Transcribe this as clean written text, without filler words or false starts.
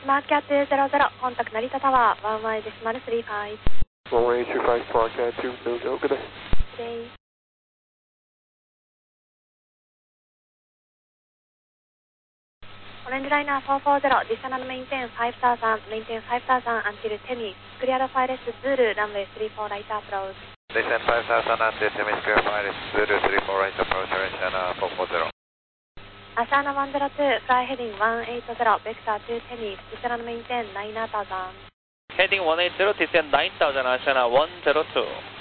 Market 200, contact Narita Tower, 11.35. 11.35, Market 200, good day. Good day. Orange Liner 440, descend and maintain 5000, maintain 5000 until Temi, clear FIRS Zulu, runway 34 right approach. Descend 5000 until Temi, clear FIRS Zulu, 34 right approach, Asana 440. Asana 102, fly heading 180, vector to Temi, descend and maintain 9000. Heading 180, descend 9000, Asana 102.